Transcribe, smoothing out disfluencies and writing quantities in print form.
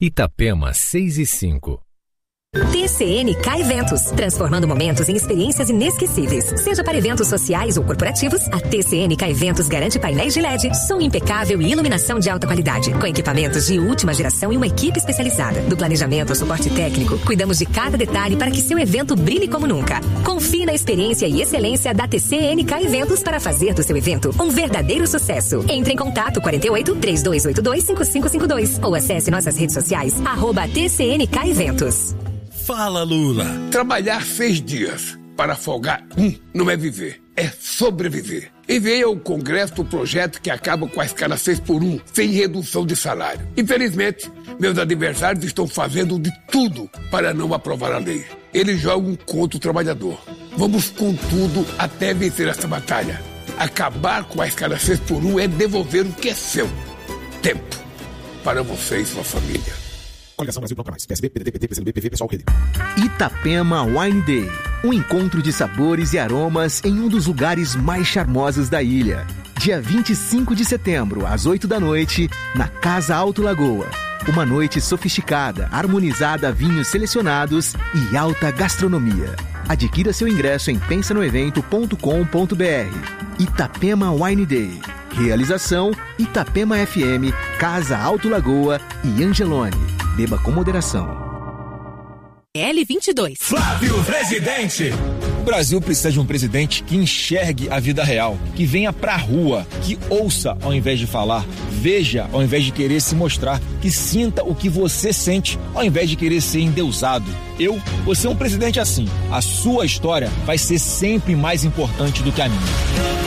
Itapema 6:05. TCNK Eventos, transformando momentos em experiências inesquecíveis. Seja para eventos sociais ou corporativos, a TCNK Eventos garante painéis de LED, som impecável e iluminação de alta qualidade, com equipamentos de última geração e uma equipe especializada. Do planejamento ao suporte técnico, cuidamos de cada detalhe para que seu evento brilhe como nunca. Confie na experiência e excelência da TCNK Eventos para fazer do seu evento um verdadeiro sucesso. Entre em contato 48 3282 5552 ou acesse nossas redes sociais @TCNK Eventos. Fala, Lula. Trabalhar 6 dias para folgar não é viver, é sobreviver. Enviei ao Congresso o projeto que acaba com a escala 6x1, sem redução de salário. Infelizmente, meus adversários estão fazendo de tudo para não aprovar a lei. Eles jogam contra o trabalhador. Vamos com tudo até vencer essa batalha. Acabar com a escala 6x1 é devolver o que é seu. Tempo para você e sua família. Coligação Brasil Bloco Mais, PSB, PDT, PT, PCdoB, PV, PSOL, Rede. Itapema Wine Day, um encontro de sabores e aromas em um dos lugares mais charmosos da ilha. Dia 25 de setembro, às 8 da noite, na Casa Alto Lagoa. Uma noite sofisticada, harmonizada a vinhos selecionados e alta gastronomia. Adquira seu ingresso em pensanoevento.com.br. Itapema Wine Day. Realização Itapema FM, Casa Alto Lagoa e Angelone. Beba com moderação. L22. Flávio Presidente. O Brasil precisa de um presidente que enxergue a vida real, que venha pra rua, que ouça ao invés de falar, veja ao invés de querer se mostrar, que sinta o que você sente ao invés de querer ser endeusado. Eu vou ser um presidente assim. A sua história vai ser sempre mais importante do que a minha.